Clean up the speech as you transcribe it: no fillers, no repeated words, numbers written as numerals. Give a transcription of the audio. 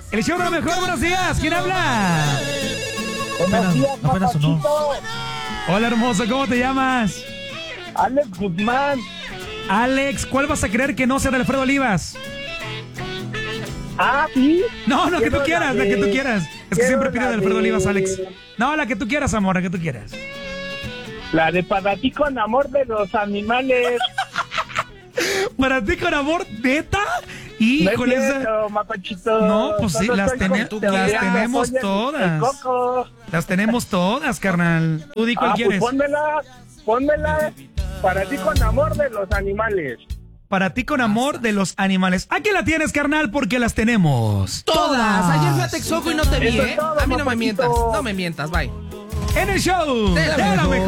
El show de lo mejor, buenos días. ¿Quién habla? Buenos días, papachito. Hola, hermoso, ¿cómo te llamas? Alex Guzmán. Alex, ¿cuál vas a creer que no sea de Alfredo Olivas? Ah, ¿sí? No, que Quiero tú quieras, la que tú quieras. Es que siempre pido de Alfredo Olivas, Alex. No, la que tú quieras, amor, la que tú quieras. La de Para ti con amor de los animales. Para ti con amor, ¿neta? Híjole, no es esa... cierto, papachito. No, pues sí, las tenemos todas. Las tenemos todas, carnal. Tú di cuál quieres. Pues pónmela. Para ti con amor de los animales. Para ti con amor de los animales. Aquí la tienes, carnal, porque las tenemos Todas. Ayer fui a Texcoco y no te vi, Eso ¿eh? es todo, A mí no me papachito. mientas. No me mientas, bye. En el show de la de la mejor.